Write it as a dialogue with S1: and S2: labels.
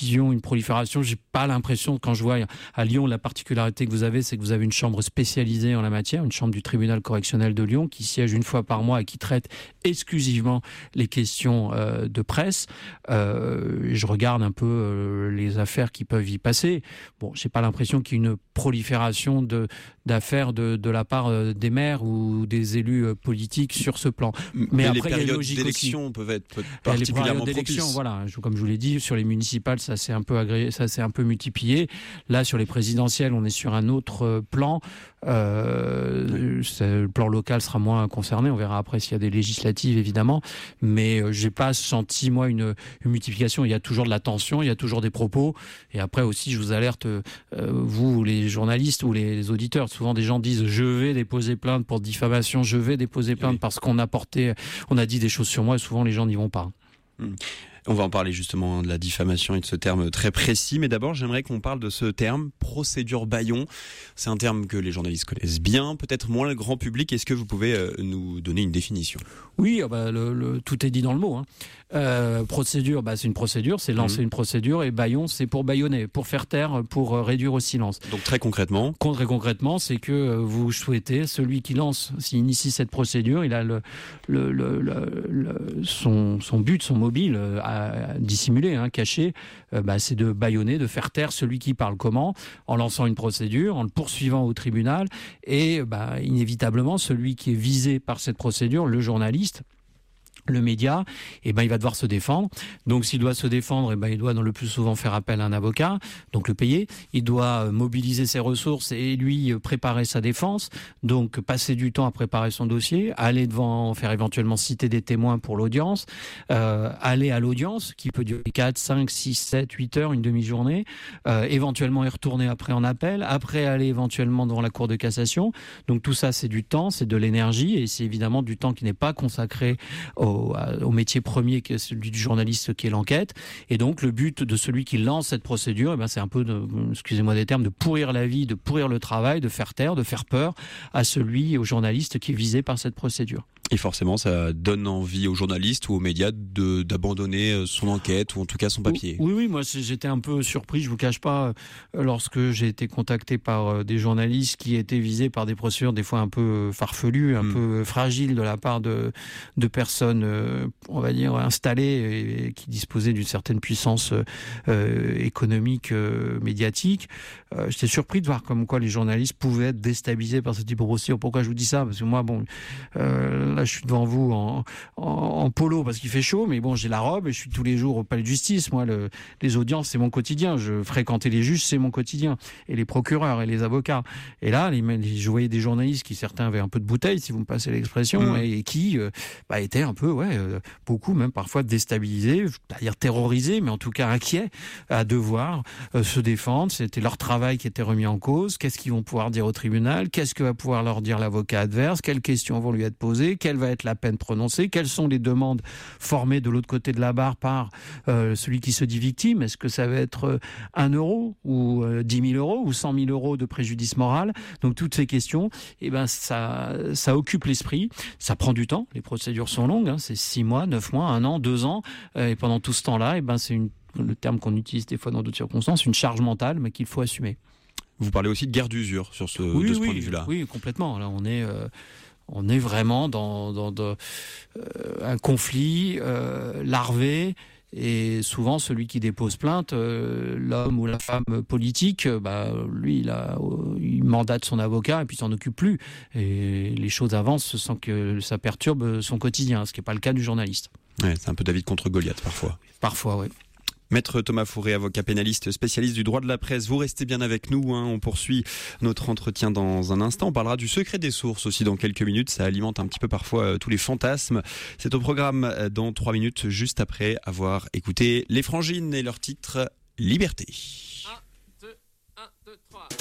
S1: diffusion, une prolifération. J'ai pas l'impression, quand je vois à Lyon, la particularité que vous avez, c'est que vous avez une chambre spécialisée en la matière, une chambre du tribunal correctionnel de Lyon qui siège une fois par mois et qui traite exclusivement les questions de presse. Je regarde un peu les affaires qui peuvent y passer. Bon, j'ai pas l'impression qu'il y ait une prolifération d'affaires de la part des maires ou des élus politiques sur ce plan.
S2: Mais
S1: après,
S2: les périodes d'élection peuvent être particulièrement propices.
S1: Voilà, comme je vous l'ai dit, sur les municipales, ça s'est un peu multiplié. Là, sur les présidentielles, on est sur un autre plan. Le plan local sera moins concerné. On verra après s'il y a des législatives, évidemment. Mais j'ai pas senti, moi, une multiplication. Il y a toujours de la tension, il y a toujours des propos. Et après aussi, je vous alerte, vous, les journalistes ou les auditeurs, souvent des gens disent « je vais déposer plainte pour diffamation, je vais déposer plainte parce qu'on a dit des choses sur moi ». Et souvent, les gens n'y vont pas.
S2: On va en parler justement de la diffamation et de ce terme très précis, mais d'abord j'aimerais qu'on parle de ce terme, procédure bâillon. C'est un terme que les journalistes connaissent bien, peut-être moins le grand public. Est-ce que vous pouvez nous donner une définition ?
S1: Oui, tout est dit dans le mot. Procédure, c'est une procédure, c'est lancer une procédure, et bâillon, c'est pour bâillonner, pour faire taire, pour réduire au silence.
S2: Donc très concrètement,
S1: c'est que vous souhaitez, celui qui lance, s'il initie cette procédure, il a son but, son mobile dissimulé, caché, c'est de bâillonner, de faire taire celui qui parle. Comment ? En lançant une procédure, en le poursuivant au tribunal, et inévitablement, celui qui est visé par cette procédure, le journaliste, le média, il va devoir se défendre. Donc s'il doit se défendre, il doit le plus souvent faire appel à un avocat, donc le payer. Il doit mobiliser ses ressources et lui préparer sa défense, donc passer du temps à préparer son dossier, aller devant, faire éventuellement citer des témoins pour l'audience, aller à l'audience qui peut durer 4, 5, 6, 7, 8 heures, une demi-journée, éventuellement y retourner après en appel, après aller éventuellement devant la cour de cassation. Donc tout ça, c'est du temps, c'est de l'énergie, et c'est évidemment du temps qui n'est pas consacré au métier premier, qui est celui du journaliste, qui est l'enquête. Et donc le but de celui qui lance cette procédure, c'est un peu, excusez-moi des termes, de pourrir la vie, de pourrir le travail, de faire taire, de faire peur au journaliste qui est visé par cette procédure.
S2: Et forcément, ça donne envie aux journalistes ou aux médias d'abandonner son enquête ou en tout cas son papier.
S1: Oui, moi j'étais un peu surpris, je vous cache pas, lorsque j'ai été contacté par des journalistes qui étaient visés par des procédures des fois un peu farfelues, un peu fragiles de la part de personnes, on va dire, installées et qui disposaient d'une certaine puissance économique, médiatique. J'étais surpris de voir comme quoi les journalistes pouvaient être déstabilisés par ce type de procédure. Pourquoi je vous dis ça ? Parce que moi, là, je suis devant vous en polo parce qu'il fait chaud, mais j'ai la robe et je suis tous les jours au palais de justice. Moi, les audiences, c'est mon quotidien. Je fréquentais les juges, c'est mon quotidien. Et les procureurs et les avocats. Et là, je voyais des journalistes qui, certains avaient un peu de bouteille, si vous me passez l'expression, et qui étaient un peu, beaucoup même parfois déstabilisés, c'est-à-dire terrorisés, mais en tout cas inquiets à devoir se défendre. C'était leur travail qui était remis en cause. Qu'est-ce qu'ils vont pouvoir dire au tribunal ? Qu'est-ce que va pouvoir leur dire l'avocat adverse ? Quelles questions vont lui être posées ? Quelle va être la peine prononcée ? Quelles sont les demandes formées de l'autre côté de la barre par celui qui se dit victime ? Est-ce que ça va être 1 euro ou 10 000 euros ou 100 000 euros de préjudice moral ? Donc toutes ces questions, ça occupe l'esprit. Ça prend du temps. Les procédures sont longues. C'est 6 mois, 9 mois, 1 an, 2 ans. Et pendant tout ce temps-là, c'est le terme qu'on utilise des fois dans d'autres circonstances, une charge mentale, mais qu'il faut assumer.
S2: Vous parlez aussi de guerre d'usure sur ce point de vue-là.
S1: Oui, complètement. Là, on est vraiment dans un conflit larvé. Et souvent, celui qui dépose plainte, l'homme ou la femme politique, lui, il mandate son avocat et puis s'en occupe plus. Et les choses avancent sans que ça perturbe son quotidien, ce qui n'est pas le cas du journaliste.
S2: Ouais, c'est un peu David contre Goliath parfois.
S1: Parfois, oui.
S2: Maître Thomas Fourré, avocat pénaliste, spécialiste du droit de la presse. Vous restez bien avec nous, on poursuit notre entretien dans un instant. On parlera du secret des sources aussi dans quelques minutes. Ça alimente un petit peu parfois tous les fantasmes. C'est au programme dans 3 minutes, juste après avoir écouté Les Frangines et leur titre Liberté.
S3: 1, 2, 1, 2, 3.